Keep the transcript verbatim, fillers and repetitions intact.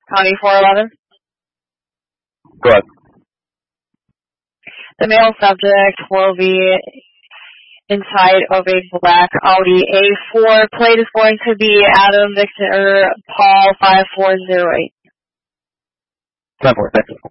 County four eleven. Go ahead. The male subject will be inside of a black Audi A four. Plate is going to be Adam Victor Paul five four zero eight. ten four, thanks.